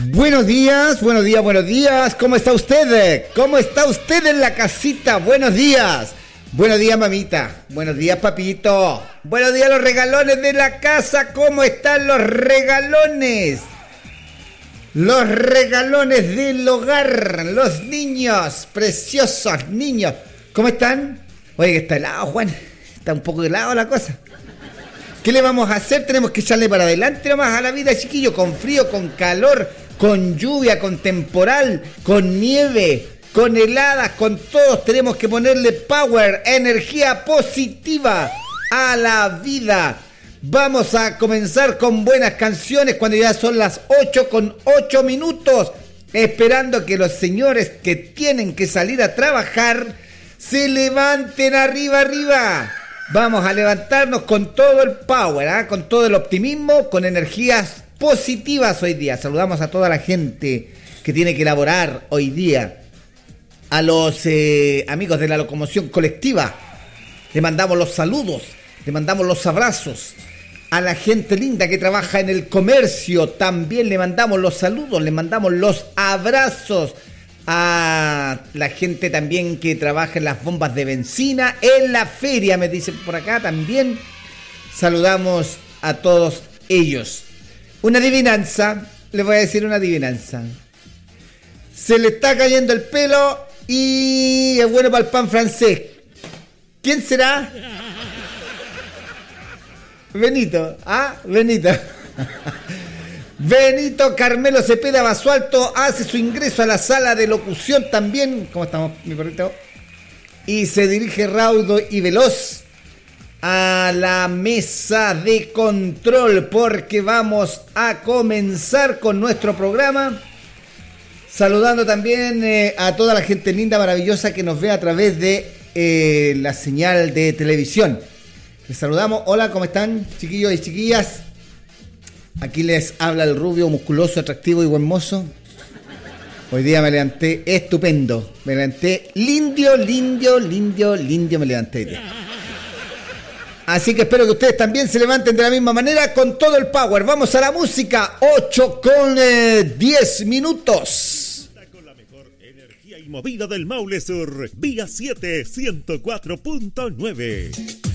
Buenos días, buenos días, buenos días. ¿Cómo está usted? ¿Cómo está usted en la casita? Buenos días. Buenos días, mamita. Buenos días, papito. Buenos días, los regalones de la casa. ¿Cómo están los regalones? Los regalones del hogar. Los niños, preciosos niños. ¿Cómo están? Oye, que está helado, Juan. Está un poco helado la cosa. ¿Qué le vamos a hacer? Tenemos que echarle para adelante nomás a la vida, chiquillo. Con frío, con calor, con lluvia, con temporal, con nieve, con heladas, con todos. Tenemos que ponerle power, energía positiva a la vida. Vamos a comenzar con buenas canciones cuando ya son las 8:08, esperando que los señores que tienen que salir a trabajar se levanten arriba. Vamos a levantarnos con todo el power, con todo el optimismo, con energías positivas hoy día. Saludamos a toda la gente que tiene que laborar hoy día. A los amigos de la locomoción colectiva, le mandamos los saludos, le mandamos los abrazos. A la gente linda que trabaja en el comercio, también le mandamos los saludos, le mandamos los abrazos. A la gente también que trabaja en las bombas de benzina, en la feria, me dicen por acá también. Saludamos a todos ellos. Una adivinanza, les voy a decir una adivinanza. Se le está cayendo el pelo y es bueno para el pan francés. ¿Quién será? Benito, Benito. Benito Carmelo Cepeda Basualto hace su ingreso a la sala de locución también. ¿Cómo estamos, mi perrito? Y se dirige raudo y veloz a la mesa de control, porque vamos a comenzar con nuestro programa. Saludando también a toda la gente linda, maravillosa que nos ve a través de la señal de televisión. Les saludamos. Hola, ¿cómo están, chiquillos y chiquillas? Aquí les habla el rubio, musculoso, atractivo y buen mozo. Hoy día me levanté estupendo. Me levanté lindio, me levanté. Así que espero que ustedes también se levanten de la misma manera con todo el power. Vamos a la música. 8:10. Con la mejor energía y movida del Maule Sur. Vía 7, 104.9.